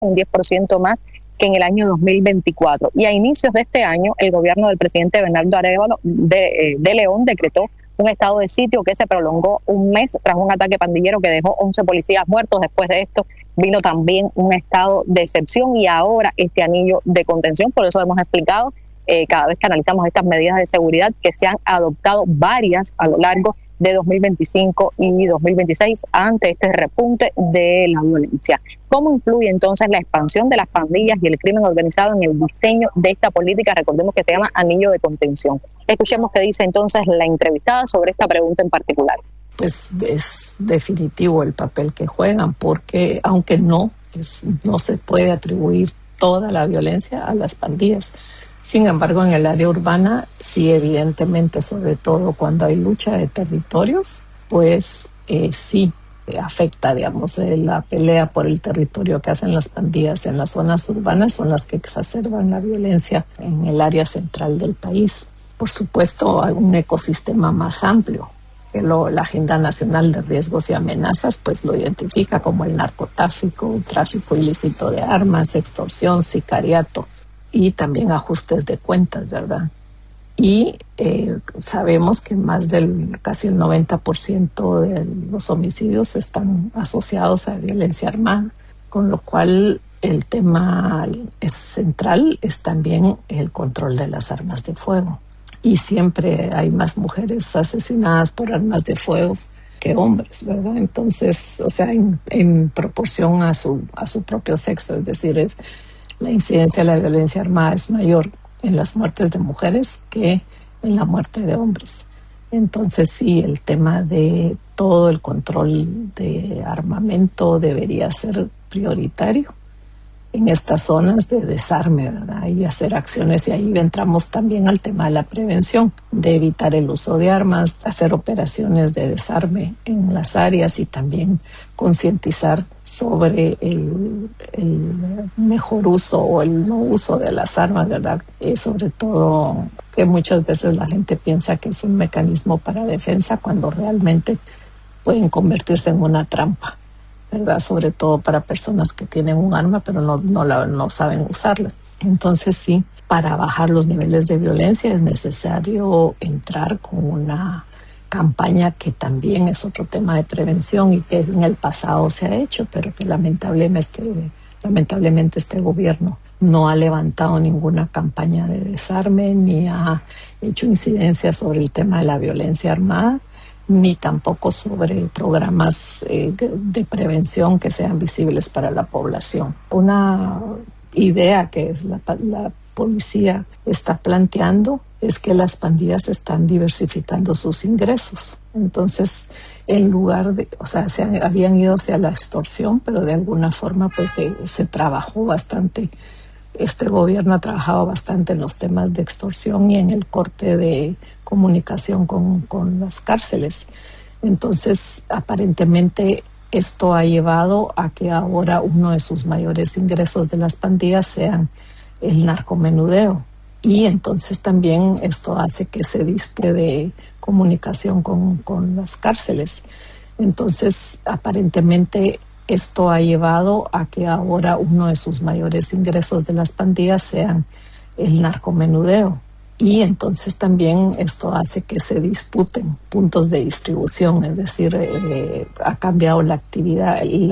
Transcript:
un 10% más que en el año 2024. Y a inicios de este año, el gobierno del presidente Bernardo Arévalo de León decretó un estado de sitio que se prolongó un mes tras un ataque pandillero que dejó 11 policías muertos. Después de esto vino también un estado de excepción y ahora este anillo de contención. Por eso hemos explicado cada vez que analizamos estas medidas de seguridad que se han adoptado varias a lo largo de 2025 y 2026 ante este repunte de la violencia. ¿Cómo influye entonces la expansión de las pandillas y el crimen organizado en el diseño de esta política? Recordemos que se llama anillo de contención. Escuchemos qué dice entonces la entrevistada sobre esta pregunta en particular. Pues es definitivo el papel que juegan, porque aunque no se puede atribuir toda la violencia a las pandillas. Sin embargo, en el área urbana, sí, evidentemente, sobre todo cuando hay lucha de territorios, pues sí afecta, digamos, la pelea por el territorio que hacen las pandillas en las zonas urbanas son las que exacerban la violencia en el área central del país. Por supuesto, hay un ecosistema más amplio, que la Agenda Nacional de Riesgos y Amenazas pues lo identifica como el narcotráfico, tráfico ilícito de armas, extorsión, sicariato y también ajustes de cuentas, ¿verdad? Y sabemos que más del casi el 90% de los homicidios están asociados a violencia armada, con lo cual el tema central es también el control de las armas de fuego. Y siempre hay más mujeres asesinadas por armas de fuego que hombres, ¿verdad? Entonces, o sea, en proporción a su propio sexo, es decir, la incidencia de la violencia armada es mayor en las muertes de mujeres que en la muerte de hombres. Entonces, sí, el tema de todo el control de armamento debería ser prioritario en estas zonas de desarme, ¿verdad? Y hacer acciones, y ahí entramos también al tema de la prevención, de evitar el uso de armas, hacer operaciones de desarme en las áreas y también concientizar sobre el mejor uso o el no uso de las armas, ¿verdad? Y sobre todo que muchas veces la gente piensa que es un mecanismo para defensa cuando realmente pueden convertirse en una trampa, ¿verdad? Sobre todo para personas que tienen un arma pero no saben usarla. Entonces sí, para bajar los niveles de violencia es necesario entrar con una campaña que también es otro tema de prevención y que en el pasado se ha hecho, pero que lamentablemente este gobierno no ha levantado ninguna campaña de desarme ni ha hecho incidencia sobre el tema de la violencia armada, ni tampoco sobre programas de prevención que sean visibles para la población. Una idea que la policía está planteando es que las pandillas están diversificando sus ingresos. Entonces, en lugar de, o sea, habían ido hacia la extorsión, pero de alguna forma pues se trabajó bastante. Este gobierno ha trabajado bastante en los temas de extorsión y en el corte de comunicación con las cárceles. Entonces, aparentemente, esto ha llevado a que ahora uno de sus mayores ingresos de las pandillas sean el narcomenudeo. Y entonces también esto hace que se dispute de comunicación con las cárceles. Entonces, aparentemente, esto ha llevado a que ahora uno de sus mayores ingresos de las pandillas sean el narcomenudeo. Y entonces también esto hace que se disputen puntos de distribución, es decir, ha cambiado la actividad,